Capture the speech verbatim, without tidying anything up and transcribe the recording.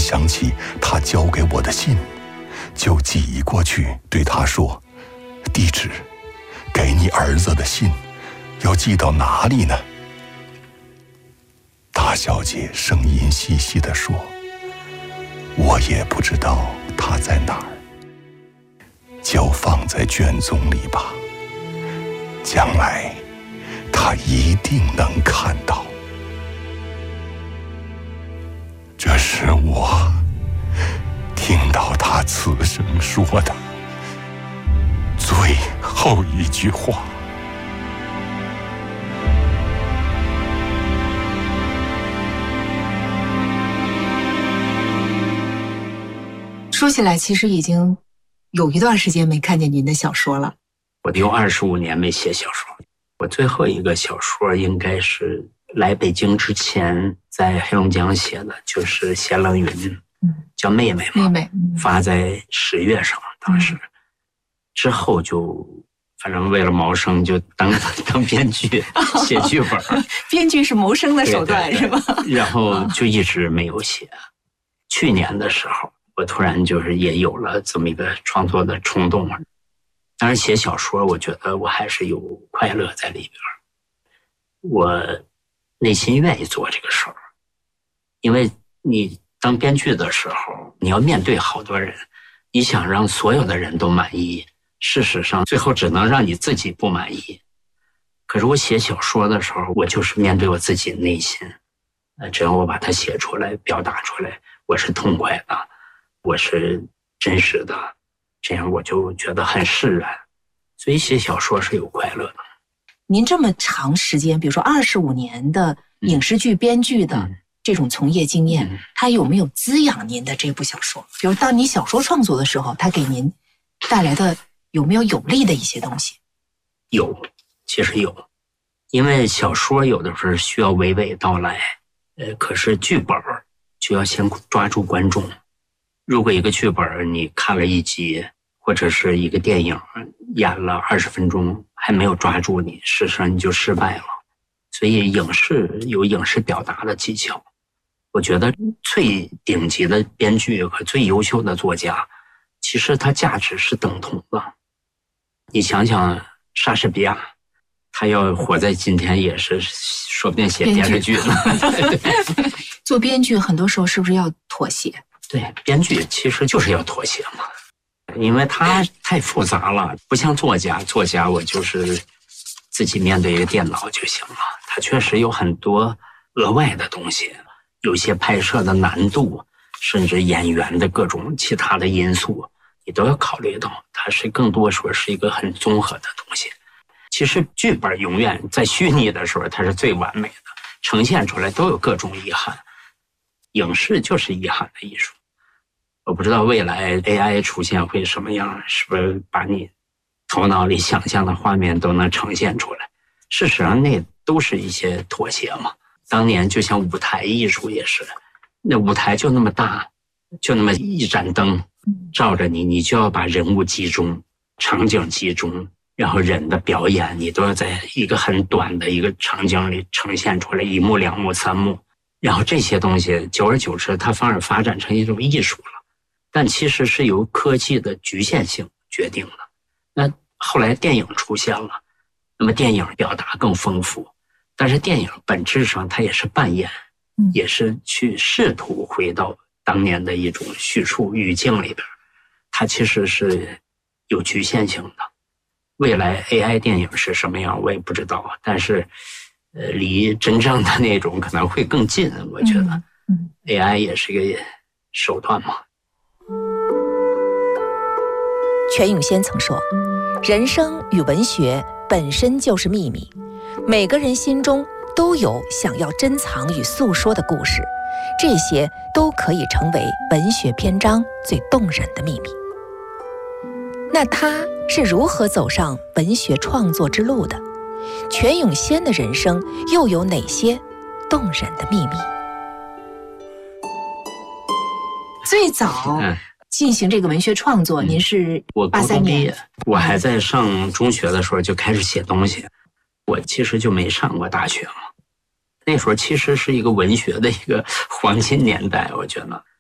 想起他交给我的信，就挤过去对他说：“地址，给你儿子的信，要寄到哪里呢？”大小姐声音细细地说：“我也不知道他在哪儿，就放在卷宗里吧，将来他一定能看到。”这是我听到他此生说的最后一句话。 说起来，其实已经有一段时间没看见您的小说了。 我有二十五年没写小说，我最后一个小说应该是来北京之前在黑龙江写的，就是写冷云，嗯，叫妹妹嘛， 妹妹、嗯、 发在十月上，当时、嗯、之后就反正为了谋生就当当编剧写剧本编剧是谋生的手段，对对对，是吧？ 然后就一直没有写。去年的时候我突然就是也有了这么一个创作的冲动。当然写小说我觉得我还是有快乐在里边，我内心愿意做这个事儿。因为你当编剧的时候你要面对好多人，你想让所有的人都满意，事实上最后只能让你自己不满意。可是我写小说的时候我就是面对我自己内心，只要我把它写出来表达出来，我是痛快的，我是真实的，这样我就觉得很释然。所以写小说是有快乐的。 您这么长时间，比如说二十五年的影视剧编剧的这种从业经验、嗯嗯、它有没有滋养您的这部小说？比如当你小说创作的时候，它给您带来的有没有有利的一些东西？ 有，其实有。因为小说有的时候需要娓娓道来，呃，可是剧本就要先抓住观众。如果一个剧本你看了一集，或者是一个电影演了二十分钟还没有抓住你，事实上你就失败了。所以影视有影视表达的技巧，我觉得最顶级的编剧和最优秀的作家其实他价值是等同的。你想想莎士比亚，他要活在今天也是说不定写电视剧呢。 做编剧很多时候是不是要妥协？ 对，编剧其实就是要妥协嘛，因为它太复杂了，不像作家，作家我就是自己面对一个电脑就行了。它确实有很多额外的东西，有些拍摄的难度，甚至演员的各种其他的因素，你都要考虑到。它是更多说是一个很综合的东西。其实剧本永远在虚拟的时候它是最完美的，呈现出来都有各种遗憾。影视就是遗憾的艺术。我不知道未来 A I 出现会什么样，是不是把你头脑里想象的画面都能呈现出来？事实上那都是一些妥协嘛。当年就像舞台艺术也是，那舞台就那么大，就那么一盏灯照着你，你就要把人物集中，场景集中，然后人的表演你都要在一个很短的一个场景里呈现出来，一幕两幕三幕。然后这些东西久而久之它反而发展成一种艺术了，但其实是由科技的局限性决定的。那后来电影出现了，那么电影表达更丰富，但是电影本质上它也是扮演，也是去试图回到当年的一种叙述语境里边，它其实是有局限性的。未来 A I 电影是什么样我也不知道，但是呃，离真正的那种可能会更近，我觉得、嗯嗯、A I 也是一个手段嘛。 全永先曾说，人生与文学本身就是秘密，每个人心中都有想要珍藏与诉说的故事，这些都可以成为文学篇章最动人的秘密。那他是如何走上文学创作之路的？全永先的人生又有哪些动人的秘密？ 最早进行这个文学创作、嗯、您是八三年， 我还在上中学的时候就开始写东西。我其实就没上过大学嘛，那时候其实是一个文学的一个黄金年代，我觉得